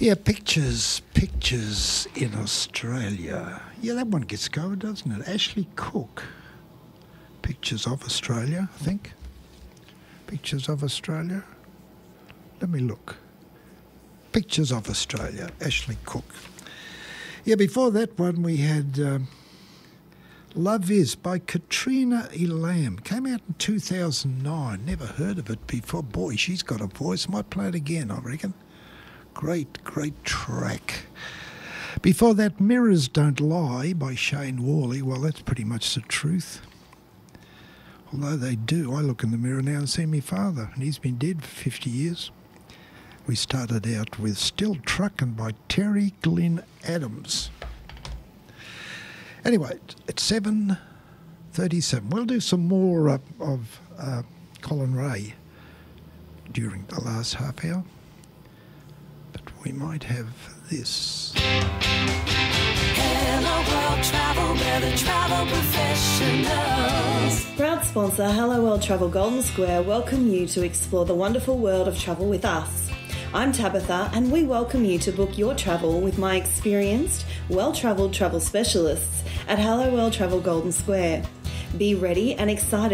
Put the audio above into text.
Yeah, pictures in Australia. Yeah, that one gets covered, doesn't it? Ashley Cook. Pictures of Australia, I think. Pictures of Australia. Let me look. Pictures of Australia, Ashley Cook. Yeah, before that one we had Love Is by Katrina Elam. Came out in 2009. Never heard of it before. Boy, she's got a voice. Might play it again, I reckon. Great track. Before that, Mirrors Don't Lie by Shane Worley. Well, that's pretty much the truth. Although they do. I look in the mirror now and see my father, and he's been dead for 50 years. We started out with Still Truckin' by Terry Glynn Adams. Anyway, it's 7:37. We'll do some more of Colin Ray during the last half hour. But we might have this. Hello World Travel, we're the travel professionals. Proud sponsor Hello World Travel Golden Square welcome you to explore the wonderful world of travel with us. I'm Tabitha and we welcome you to book your travel with my experienced, well-travelled travel specialists at Hello World Travel Golden Square. Be ready and excited